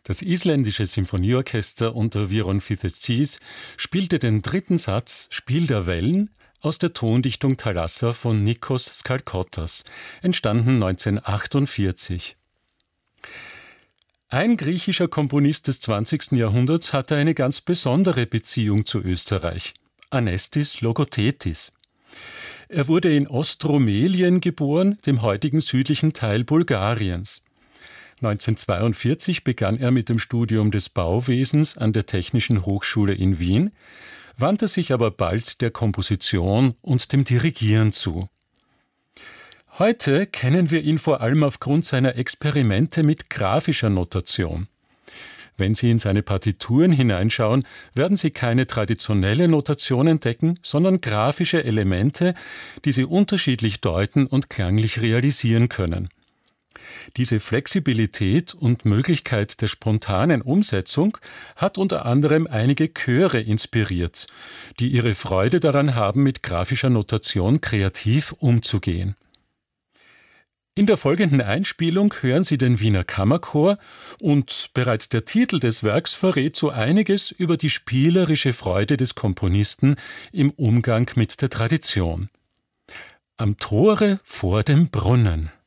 Das isländische Symphonieorchester unter Viron Fithetsis spielte den dritten Satz Spiel der Wellen aus der Tondichtung Thalassa von Nikos Skalkottas, entstanden 1948. Ein griechischer Komponist des 20. Jahrhunderts hatte eine ganz besondere Beziehung zu Österreich: Anestis Logothetis. Er wurde in Ostromelien geboren, dem heutigen südlichen Teil Bulgariens. 1942 begann er mit dem Studium des Bauwesens an der Technischen Hochschule in Wien, wandte sich aber bald der Komposition und dem Dirigieren zu. Heute kennen wir ihn vor allem aufgrund seiner Experimente mit grafischer Notation. Wenn Sie in seine Partituren hineinschauen, werden Sie keine traditionelle Notation entdecken, sondern grafische Elemente, die Sie unterschiedlich deuten und klanglich realisieren können. Diese Flexibilität und Möglichkeit der spontanen Umsetzung hat unter anderem einige Chöre inspiriert, die ihre Freude daran haben, mit grafischer Notation kreativ umzugehen. In der folgenden Einspielung hören Sie den Wiener Kammerchor und bereits der Titel des Werks verrät so einiges über die spielerische Freude des Komponisten im Umgang mit der Tradition. Am Tore vor dem Brunnen.